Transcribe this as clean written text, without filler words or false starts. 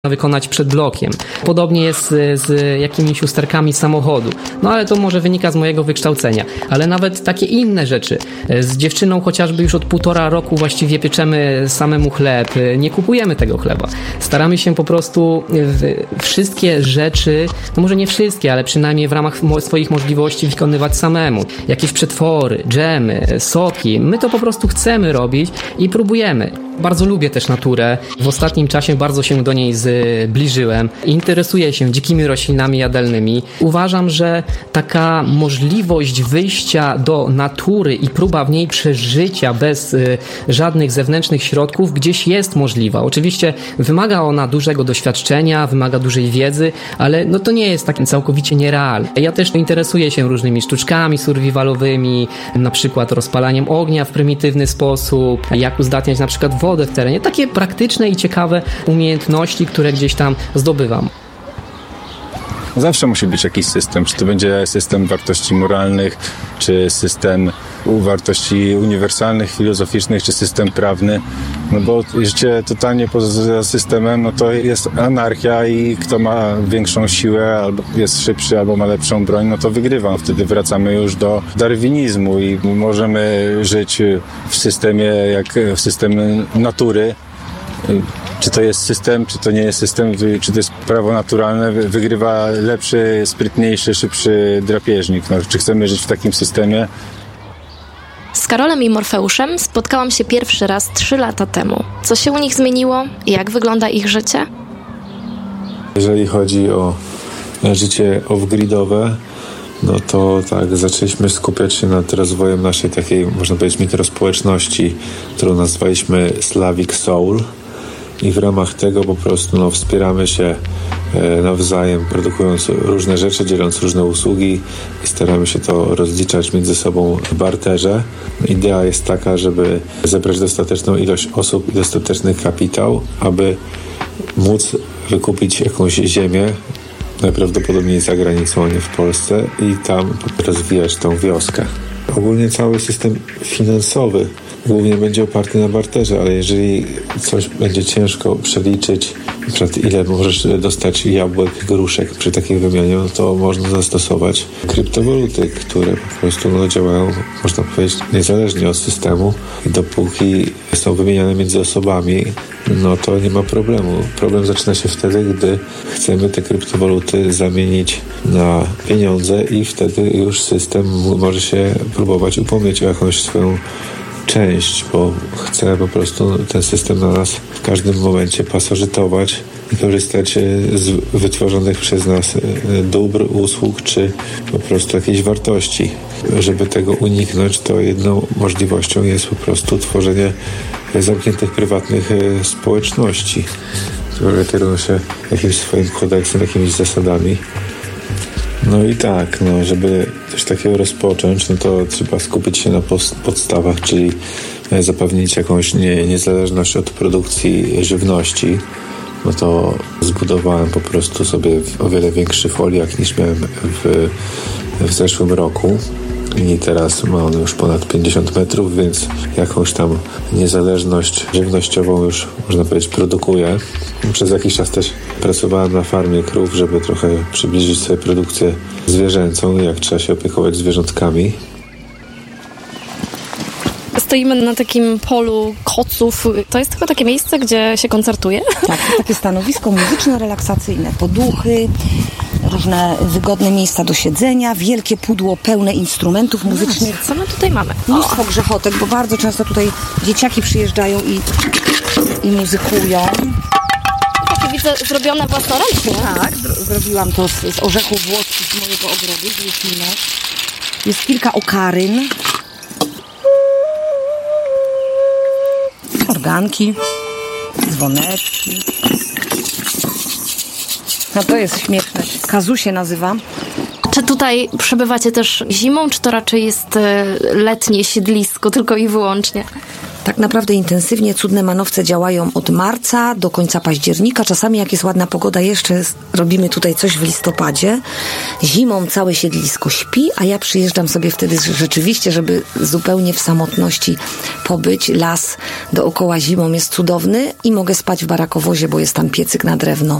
wykonać przed blokiem. Podobnie jest z jakimiś usterkami samochodu. No ale to może wynika z mojego wykształcenia. Ale nawet takie inne rzeczy. Z dziewczyną chociażby już od 1,5 roku właściwie pieczemy samemu chleb. Nie kupujemy tego chleba. Staramy się po prostu wszystkie rzeczy, no może nie wszystkie, ale przynajmniej w ramach swoich możliwości wykonywać samemu. Jakieś przetwory, dżemy, soki. My to po prostu chcemy robić i próbujemy. Bardzo lubię też naturę. W ostatnim czasie bardzo się do niej zbliżyłem. Interesuję się dzikimi roślinami jadalnymi. Uważam, że taka możliwość wyjścia do natury i próba w niej przeżycia bez żadnych zewnętrznych środków gdzieś jest możliwa. Oczywiście wymaga ona dużego doświadczenia, wymaga dużej wiedzy, ale no to nie jest tak całkowicie nierealne. Ja też interesuję się różnymi sztuczkami survivalowymi, na przykład rozpalaniem ognia w prymitywny sposób, jak uzdatniać na przykład wodę w terenie. Takie praktyczne i ciekawe umiejętności, które gdzieś tam zdobywam. Zawsze musi być jakiś system, czy to będzie system wartości moralnych, czy system wartości uniwersalnych, filozoficznych, czy system prawny. No bo życie totalnie poza systemem, no to jest anarchia i kto ma większą siłę, albo jest szybszy, albo ma lepszą broń, no to wygrywa. Wtedy wracamy już do darwinizmu i możemy żyć w systemie, jak w systemie natury. Czy to jest system, czy to nie jest system, czy to jest prawo naturalne, wygrywa lepszy, sprytniejszy, szybszy drapieżnik. No, czy chcemy żyć w takim systemie? Z Karolem i Morfeuszem spotkałam się pierwszy raz 3 lata temu. Co się u nich zmieniło? Jak wygląda ich życie? Jeżeli chodzi o życie off-gridowe, no to tak, zaczęliśmy skupiać się nad rozwojem naszej takiej, można powiedzieć, mikrospołeczności, którą nazwaliśmy Slavic Soul. I w ramach tego po prostu wspieramy się nawzajem, produkując różne rzeczy, dzieląc różne usługi i staramy się to rozliczać między sobą w barterze. Idea jest taka, żeby zebrać dostateczną ilość osób i dostateczny kapitał, aby móc wykupić jakąś ziemię, najprawdopodobniej za granicą, a nie w Polsce, i tam rozwijać tą wioskę. Ogólnie cały system finansowy głównie będzie oparty na barterze, ale jeżeli coś będzie ciężko przeliczyć, na przykład ile możesz dostać jabłek, gruszek przy takiej wymianie, no to można zastosować kryptowaluty, które po prostu działają, można powiedzieć, niezależnie od systemu. I dopóki są wymieniane między osobami, no to nie ma problemu. Problem zaczyna się wtedy, gdy chcemy te kryptowaluty zamienić na pieniądze i wtedy już system może się próbować upomnieć o jakąś swoją część, bo chce po prostu ten system na nas w każdym momencie pasożytować i korzystać z wytworzonych przez nas dóbr, usług czy po prostu jakiejś wartości. Żeby tego uniknąć, to jedną możliwością jest po prostu tworzenie zamkniętych, prywatnych społeczności, które kierują się jakimś swoim kodeksem, jakimiś zasadami. No i tak, żeby coś takiego rozpocząć, no to trzeba skupić się na podstawach, czyli zapewnić jakąś niezależność od produkcji żywności. No to zbudowałem po prostu sobie o wiele większy foliak niż miałem w zeszłym roku. I teraz ma on już ponad 50 metrów, więc jakąś tam niezależność żywnościową już, można powiedzieć, produkuję. Przez jakiś czas też pracowałem na farmie krów, żeby trochę przybliżyć sobie produkcję zwierzęcą, jak trzeba się opiekować zwierzątkami. Stoimy na takim polu koców. To jest tylko takie miejsce, gdzie się koncertuje? Tak, to takie stanowisko muzyczne, relaksacyjne, poduchy, różne wygodne miejsca do siedzenia, wielkie pudło pełne instrumentów muzycznych. Co my tutaj mamy? Mnóstwo grzechotek, bo bardzo często tutaj dzieciaki przyjeżdżają i muzykują. Takie widzę zrobione własnoręcznie. Tak, zrobiłam to z orzechów włoskich z mojego ogrodu, z Lusminek. Jest kilka okaryn. Organki, dzwoneczki. No to jest śmieszne. Kazu się nazywa. Czy tutaj przebywacie też zimą, czy to raczej jest letnie siedlisko tylko i wyłącznie? Tak naprawdę intensywnie Cudne Manowce działają od marca do końca października. Czasami jak jest ładna pogoda, jeszcze robimy tutaj coś w listopadzie. Zimą całe siedlisko śpi, a ja przyjeżdżam sobie wtedy rzeczywiście, żeby zupełnie w samotności pobyć. Las dookoła zimą jest cudowny i mogę spać w barakowozie, bo jest tam piecyk na drewno.